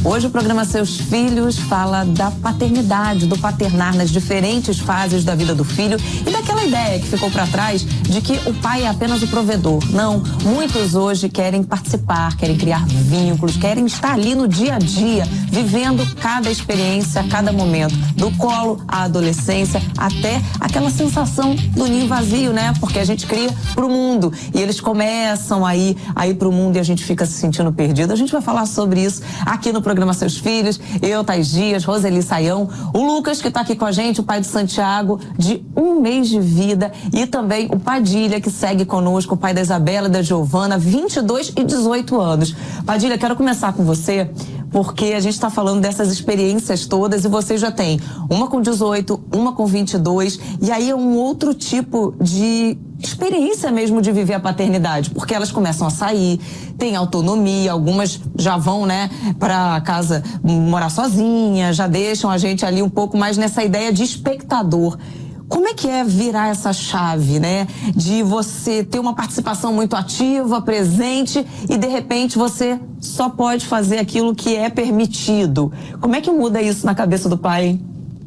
Hoje o programa Seus Filhos fala da paternidade, do paternar nas diferentes fases da vida do filho e daquela ideia que ficou para trás de que o pai é apenas o provedor. Não, muitos hoje querem participar, querem criar vínculos, querem estar ali no dia a dia, vivendo cada experiência, cada momento, do colo à adolescência, até aquela sensação do ninho vazio, né? Porque a gente cria pro mundo e eles começam a ir pro mundo e a gente fica se sentindo perdido. A gente vai falar sobre isso aqui no programa Seus Filhos. Eu, Thais Dias, Roseli Saião, o Lucas que tá aqui com a gente, o pai do Santiago, de 1 mês de vida, e também o Padilha, que segue conosco, o pai da Isabela e da Giovana, 22 e 18 anos. Padilha, quero começar com você, porque a gente está falando dessas experiências todas e você já tem uma com 18, uma com 22, e aí é um outro tipo de experiência mesmo de viver a paternidade, porque elas começam a sair, têm autonomia, algumas já vão, né, para casa morar sozinha, já deixam a gente ali um pouco mais nessa ideia de espectador. Como é que é virar essa chave, né? De você ter uma participação muito ativa, presente, e de repente você só pode fazer aquilo que é permitido. Como é que muda isso na cabeça do pai?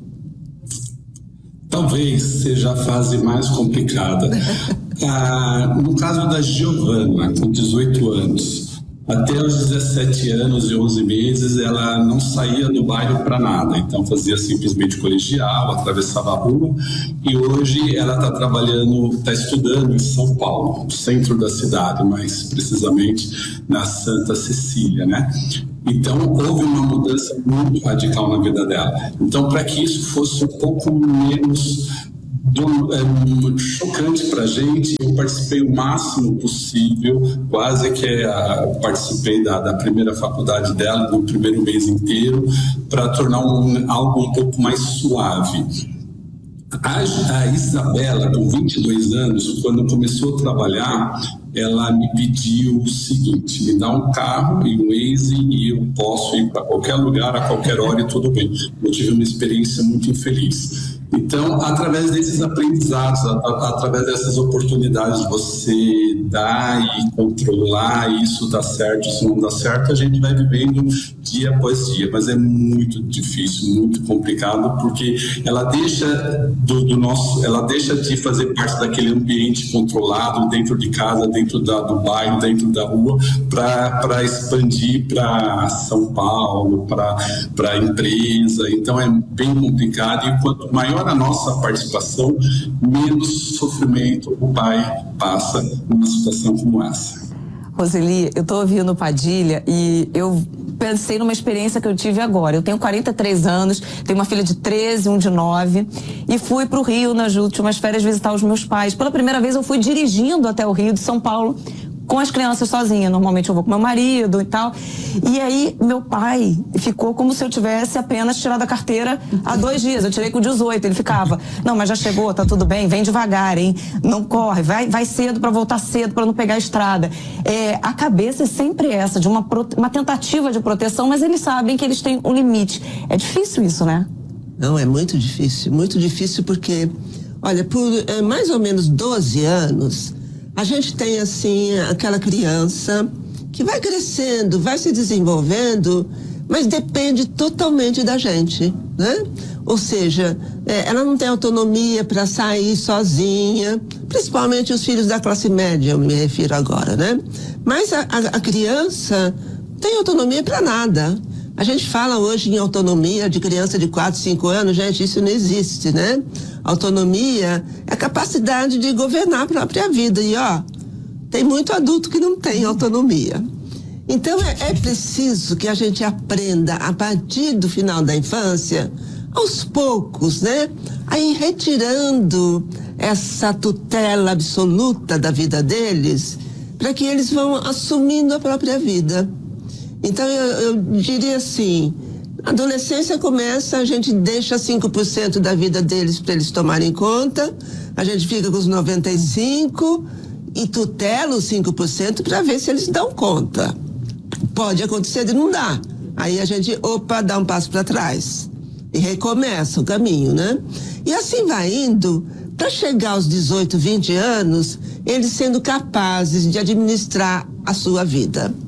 Talvez seja a fase mais complicada. No caso da Giovana, com 18 anos, até os 17 anos e 11 meses, ela não saía do bairro para nada. Então, fazia simplesmente colegial, atravessava a rua. E hoje ela está trabalhando, está estudando em São Paulo, no centro da cidade, mais precisamente na Santa Cecília, né? Então, houve uma mudança muito radical na vida dela. Então, para que isso fosse um pouco menos chocante para a gente, eu participei o máximo possível, quase que participei da primeira faculdade dela, no primeiro mês inteiro, para tornar algo um pouco mais suave. A Isabela, com 22 anos, quando começou a trabalhar, ela me pediu o seguinte: me dá um carro e um Waze e eu posso ir para qualquer lugar, a qualquer hora e tudo bem. Eu tive uma experiência muito infeliz. Então, através desses aprendizados, através dessas oportunidades de você dar e controlar, isso dá certo, isso não dá certo, a gente vai vivendo dia após dia, mas é muito difícil, muito complicado, porque ela deixa ela deixa de fazer parte daquele ambiente controlado dentro de casa, dentro do bairro, dentro da rua, para expandir para São Paulo, para a empresa. Então é bem complicado, e quanto maior a nossa participação, menos sofrimento o pai passa numa situação como essa. Roseli, eu tô ouvindo Padilha e eu pensei numa experiência que eu tive agora. Eu tenho 43 anos, tenho uma filha de 13, um de 9, e fui pro Rio nas últimas férias visitar os meus pais. Pela primeira vez eu fui dirigindo até o Rio de São Paulo com as crianças sozinha. Normalmente eu vou com meu marido e tal. E aí meu pai ficou como se eu tivesse apenas tirado a carteira há 2 dias. Eu tirei com 18. Ele ficava: não, mas já chegou, tá tudo bem, vem devagar, hein? Não corre, vai cedo pra voltar cedo, pra não pegar a estrada. A cabeça é sempre essa, de uma tentativa de proteção, mas eles sabem que eles têm um limite. É difícil isso, né? Não, é muito difícil porque, olha, por mais ou menos 12 anos, a gente tem, assim, aquela criança que vai crescendo, vai se desenvolvendo, mas depende totalmente da gente, né? Ou seja, ela não tem autonomia para sair sozinha, principalmente os filhos da classe média, eu me refiro agora, né? Mas a criança tem autonomia para nada. A gente fala hoje em autonomia de criança de 4, 5 anos, gente, isso não existe, né? Autonomia é a capacidade de governar a própria vida. E, tem muito adulto que não tem autonomia. Então, é preciso que a gente aprenda, a partir do final da infância, aos poucos, né? A ir retirando essa tutela absoluta da vida deles, para que eles vão assumindo a própria vida. Então, eu diria assim, a adolescência começa, a gente deixa 5% da vida deles para eles tomarem conta, a gente fica com os 95% e tutela os 5% para ver se eles dão conta. Pode acontecer de não dar. Aí a gente, dá um passo para trás e recomeça o caminho, né? E assim vai indo, para chegar aos 18, 20 anos, eles sendo capazes de administrar a sua vida.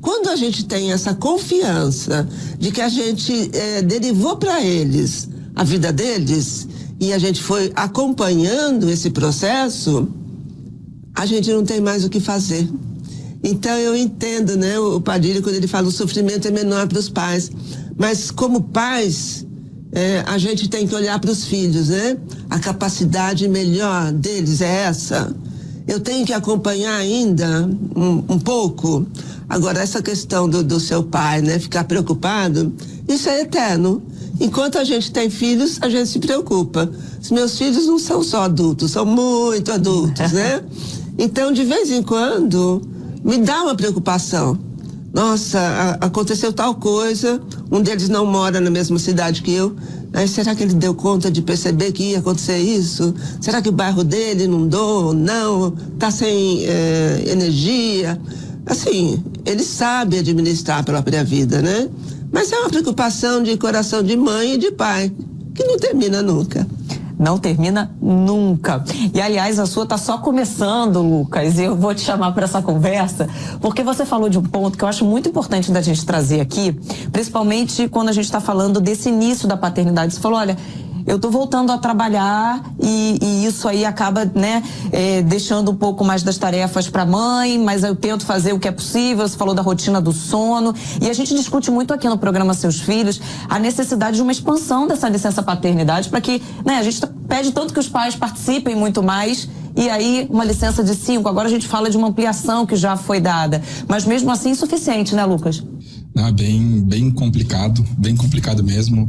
quando a gente tem essa confiança de que a gente derivou para eles a vida deles e a gente foi acompanhando esse processo, a gente não tem mais o que fazer. Então eu entendo, né, o Padilha quando ele fala o sofrimento é menor para os pais, mas como pais a gente tem que olhar para os filhos, né? A capacidade melhor deles é essa. Eu tenho que acompanhar ainda um pouco. Agora, essa questão do seu pai, né? Ficar preocupado, isso é eterno. Enquanto a gente tem filhos, a gente se preocupa. Os meus filhos não são só adultos, são muito adultos, né? Então, de vez em quando, me dá uma preocupação. Nossa, aconteceu tal coisa, um deles não mora na mesma cidade que eu. Aí, será que ele deu conta de perceber que ia acontecer isso? Será que o bairro dele inundou? Não, tá sem energia? Assim, ele sabe administrar a própria vida, né? Mas é uma preocupação de coração de mãe e de pai, que não termina nunca. Não termina nunca. E, aliás, a sua tá só começando, Lucas, e eu vou te chamar para essa conversa, porque você falou de um ponto que eu acho muito importante da gente trazer aqui, principalmente quando a gente está falando desse início da paternidade. Você falou, olha, eu tô voltando a trabalhar e isso aí acaba, né, deixando um pouco mais das tarefas para a mãe, mas eu tento fazer o que é possível. Você falou da rotina do sono e a gente discute muito aqui no programa Seus Filhos a necessidade de uma expansão dessa licença paternidade para que, né, a gente pede tanto que os pais participem muito mais. E aí, uma licença de 5, agora a gente fala de uma ampliação que já foi dada, mas mesmo assim insuficiente, né, Lucas? Não, bem complicado mesmo.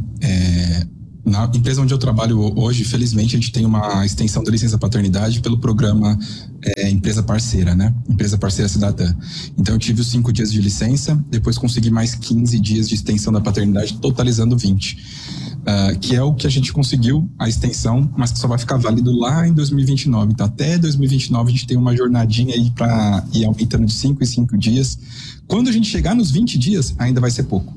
Na empresa onde eu trabalho hoje, felizmente, a gente tem uma extensão da licença paternidade pelo programa Empresa Parceira, né? Empresa Parceira Cidadã. Então, eu tive os 5 dias de licença, depois consegui mais 15 dias de extensão da paternidade, totalizando 20. Que é o que a gente conseguiu, a extensão, mas que só vai ficar válido lá em 2029. Então, até 2029, a gente tem uma jornadinha aí para ir aumentando de 5 em 5 dias. Quando a gente chegar nos 20 dias, ainda vai ser pouco.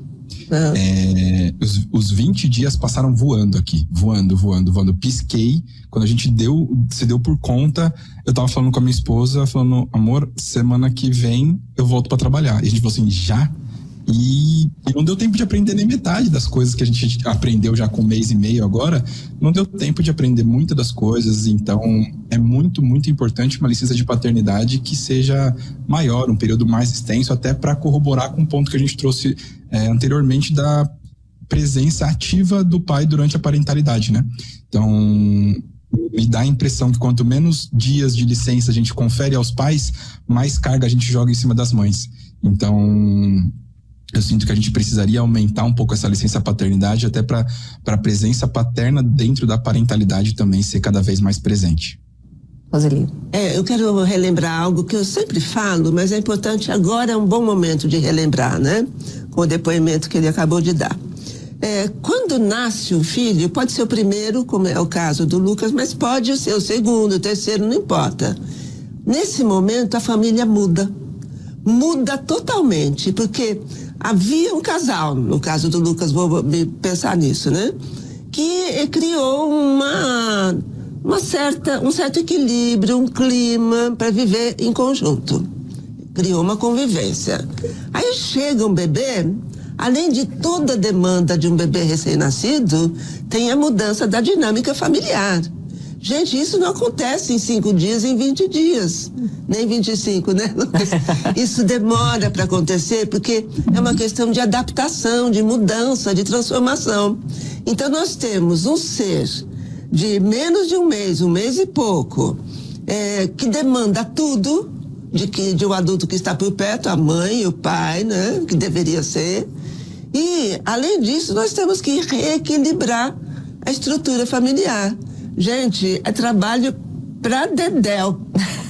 Os 20 dias passaram voando aqui, voando. Eu pisquei, quando a gente se deu por conta, eu tava falando com a minha esposa, falando, amor, semana que vem eu volto pra trabalhar. E a gente falou assim, já? E não deu tempo de aprender nem metade das coisas que a gente aprendeu já com 1 mês e meio agora. Não deu tempo de aprender muitas das coisas. Então, é muito, muito importante uma licença de paternidade que seja maior, um período mais extenso, até para corroborar com o ponto que a gente trouxe anteriormente da presença ativa do pai durante a parentalidade, né? Então, me dá a impressão que quanto menos dias de licença a gente confere aos pais, mais carga a gente joga em cima das mães. Então, eu sinto que a gente precisaria aumentar um pouco essa licença paternidade até para a presença paterna dentro da parentalidade também ser cada vez mais presente. Roseli. Eu quero relembrar algo que eu sempre falo, mas é importante, agora é um bom momento de relembrar, né? Com o depoimento que ele acabou de dar. Quando nasce um filho, pode ser o primeiro, como é o caso do Lucas, mas pode ser o segundo, o terceiro, não importa. Nesse momento, a família muda totalmente, porque havia um casal, no caso do Lucas, vou pensar nisso, né? Que criou um certo equilíbrio, um clima para viver em conjunto. Criou uma convivência. Aí chega um bebê, além de toda a demanda de um bebê recém-nascido, tem a mudança da dinâmica familiar. Gente, isso não acontece em 5 dias, em 20 dias. Nem 25, né, Lucas? Isso demora para acontecer, porque é uma questão de adaptação, de mudança, de transformação. Então, nós temos um ser de menos de um mês e pouco, que demanda tudo de um adulto que está por perto, a mãe, o pai, né, que deveria ser. E, além disso, nós temos que reequilibrar a estrutura familiar. Gente, é trabalho pra dedéu.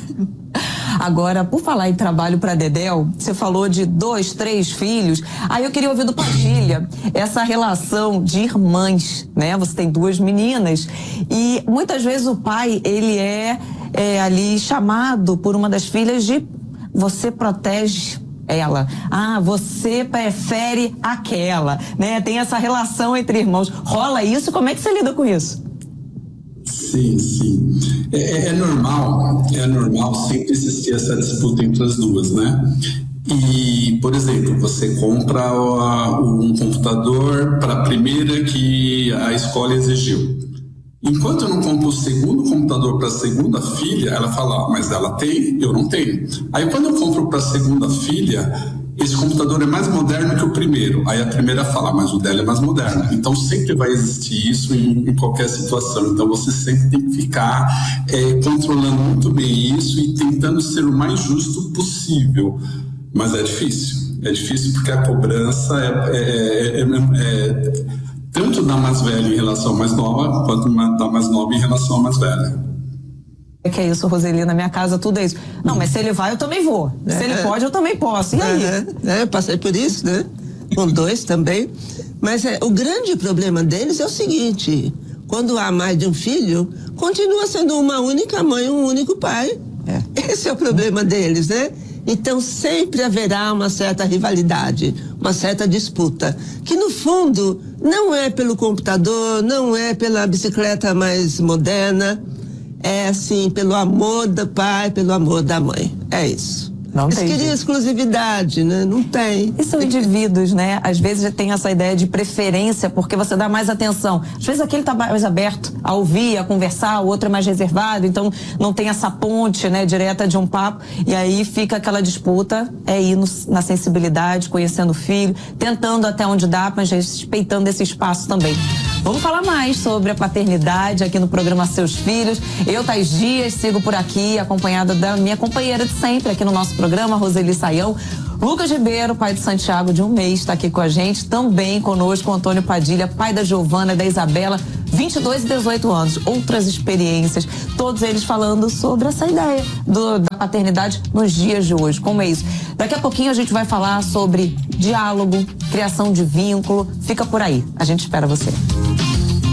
Agora, por falar em trabalho para dedéu, você falou de 2, 3 filhos. Aí eu queria ouvir do Padilha essa relação de irmãs, né? Você tem 2 meninas e muitas vezes o pai, ele é ali chamado por uma das filhas de você protege ela. Você prefere aquela, né? Tem essa relação entre irmãos. Rola isso? Como é que você lida com isso? Sim. É normal sempre existir essa disputa entre as duas, né? E, por exemplo, você compra um computador para a primeira que a escola exigiu. Enquanto eu não compro o segundo computador para a segunda filha, ela fala, mas ela tem, eu não tenho. Aí quando eu compro para a segunda filha, esse computador é mais moderno que o primeiro. Aí a primeira fala, mas o dela é mais moderno. Então sempre vai existir isso em qualquer situação. Então você sempre tem que ficar controlando muito bem isso e tentando ser o mais justo possível. Mas é difícil. É difícil porque a cobrança tanto da mais velha em relação à mais nova, quanto da mais nova em relação à mais velha. É que é isso, Roseli, na minha casa tudo é isso. Não, mas se ele vai, eu também vou. Se ele pode, eu também posso. E aí? Eu passei por isso, né? Com 2 também. Mas o grande problema deles é o seguinte: quando há mais de um filho, continua sendo uma única mãe, um único pai. Esse é o problema deles, né? Então sempre haverá uma certa rivalidade, uma certa disputa, que no fundo não é pelo computador, não é pela bicicleta mais moderna, é assim, pelo amor do pai, pelo amor da mãe. É isso. Não tem. Eles queriam exclusividade, né? Não tem. E são indivíduos, né? Às vezes tem essa ideia de preferência, porque você dá mais atenção. Às vezes aquele tá mais aberto a ouvir, a conversar, o outro é mais reservado, então não tem essa ponte, né, direta de um papo, e aí fica aquela disputa, ir na sensibilidade, conhecendo o filho, tentando até onde dá, mas respeitando esse espaço também. Vamos falar mais sobre a paternidade aqui no programa Seus Filhos. Eu, Thais Dias, sigo por aqui, acompanhada da minha companheira de sempre aqui no nosso programa, Roseli Saião. Lucas Ribeiro, pai de Santiago, de 1 mês, está aqui com a gente. Também conosco o Antônio Padilha, pai da Giovana e da Isabela, 22 e 18 anos. Outras experiências, todos eles falando sobre essa ideia da paternidade nos dias de hoje. Como é isso? Daqui a pouquinho a gente vai falar sobre diálogo, criação de vínculo. Fica por aí. A gente espera você.